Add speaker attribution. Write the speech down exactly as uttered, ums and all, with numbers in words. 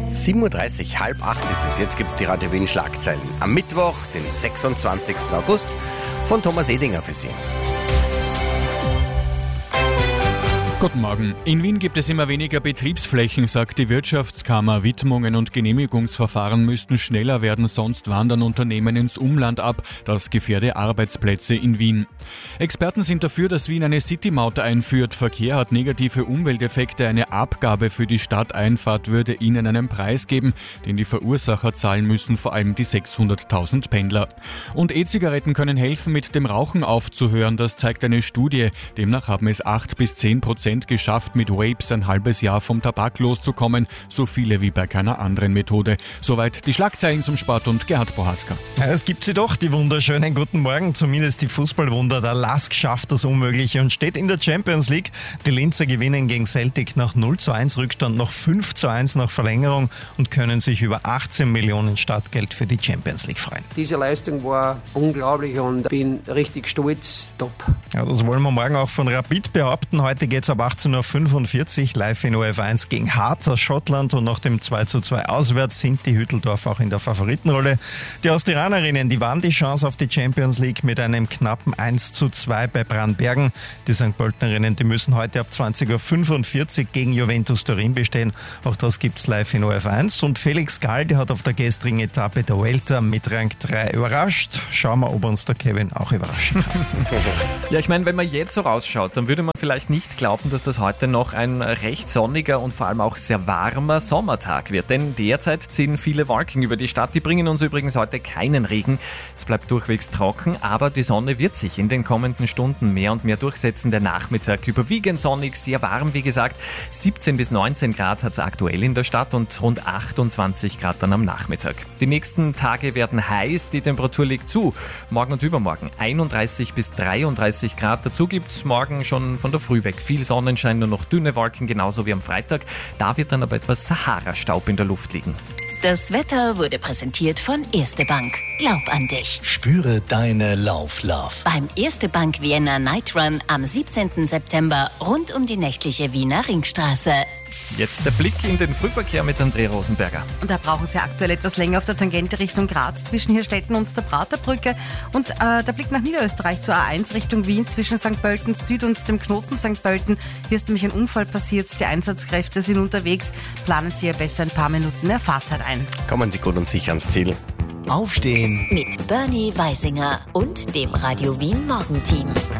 Speaker 1: sieben Uhr dreißig, halb acht ist es. Jetzt gibt es die Radio Wien Schlagzeilen. Am Mittwoch, den sechsundzwanzigsten August, von Thomas Edinger für Sie.
Speaker 2: Guten Morgen. In Wien gibt es immer weniger Betriebsflächen, sagt die Wirtschaftskammer. Widmungen und Genehmigungsverfahren müssten schneller werden, sonst wandern Unternehmen ins Umland ab. Das gefährde Arbeitsplätze in Wien. Experten sind dafür, dass Wien eine City-Maut einführt. Verkehr hat negative Umwelteffekte. Eine Abgabe für die Stadteinfahrt würde ihnen einen Preis geben, den die Verursacher zahlen müssen, vor allem die sechshunderttausend Pendler. Und E-Zigaretten können helfen, mit dem Rauchen aufzuhören. Das zeigt eine Studie. Demnach haben es acht bis zehn Prozent geschafft, mit Vapes ein halbes Jahr vom Tabak loszukommen. So viele wie bei keiner anderen Methode. Soweit die Schlagzeilen zum Sport und Gerhard Bohaska.
Speaker 3: Ja, es gibt sie doch, die wunderschönen guten Morgen. Zumindest die Fußballwunder. Der Lask schafft das Unmögliche und steht in der Champions League. Die Linzer gewinnen gegen Celtic nach null zu eins Rückstand, noch fünf zu eins nach Verlängerung und können sich über achtzehn Millionen Startgeld für die Champions League freuen.
Speaker 4: Diese Leistung war unglaublich und bin richtig stolz. Top.
Speaker 3: Ja, das wollen wir morgen auch von Rapid behaupten. Heute geht es ab achtzehn Uhr fünfundvierzig live in O F eins gegen Hearts aus Schottland und nach dem zwei zu zwei auswärts sind die Hütteldorf auch in der Favoritenrolle. Die Austrianerinnen, die waren die Chance auf die Champions League mit einem knappen eins zu zwei bei Brannbergen. Die Sankt Pöltenerinnen, die müssen heute ab zwanzig Uhr fünfundvierzig gegen Juventus Turin bestehen. Auch das gibt's live in O F eins. Und Felix Gall, der hat auf der gestrigen Etappe der Vuelta mit Rang drei überrascht. Schauen wir, ob uns der Kevin auch überraschen kann.
Speaker 5: Ja, ich meine, wenn man jetzt so rausschaut, dann würde man vielleicht nicht glauben, dass das heute noch ein recht sonniger und vor allem auch sehr warmer Sommertag wird. Denn derzeit ziehen viele Wolken über die Stadt. Die bringen uns übrigens heute keinen Regen. Es bleibt durchwegs trocken, aber die Sonne wird sich in den kommenden Stunden mehr und mehr durchsetzen. Der Nachmittag überwiegend sonnig, sehr warm, wie gesagt. siebzehn bis neunzehn Grad hat es aktuell in der Stadt und rund achtundzwanzig Grad dann am Nachmittag. Die nächsten Tage werden heiß, die Temperatur liegt zu. Morgen und übermorgen einunddreißig bis dreiunddreißig Grad. Dazu gibt es morgen schon von der Früh weg viel Sonnenschein, nur noch dünne Wolken, genauso wie am Freitag. Da wird dann aber etwas Sahara-Staub in der Luft liegen.
Speaker 6: Das Wetter wurde präsentiert von Erste Bank. Glaub an dich.
Speaker 7: Spüre deine Lauf-Love.
Speaker 6: Beim Erste Bank Vienna Night Run am siebzehnten September rund um die nächtliche Wiener Ringstraße.
Speaker 5: Jetzt der Blick in den Frühverkehr mit Andrea Rosenberger.
Speaker 8: Und da brauchen Sie aktuell etwas länger auf der Tangente Richtung Graz zwischen Hirstetten und der Praterbrücke. Und äh, der Blick nach Niederösterreich zur A eins Richtung Wien zwischen Sankt Pölten Süd und dem Knoten Sankt Pölten. Hier ist nämlich ein Unfall passiert. Die Einsatzkräfte sind unterwegs. Planen Sie ja besser ein paar Minuten mehr Fahrzeit ein.
Speaker 1: Kommen Sie gut und sicher ans Ziel.
Speaker 7: Aufstehen.
Speaker 6: Mit Bernie Weisinger und dem Radio Wien Morgenteam.